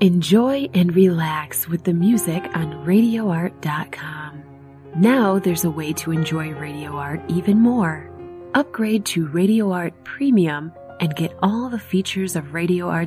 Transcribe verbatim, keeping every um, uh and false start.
Enjoy and relax with the music on radio art dot com. Now there's a way to enjoy Radio Art even more. Upgrade to Radio Art Premium and get all the features of Radio Art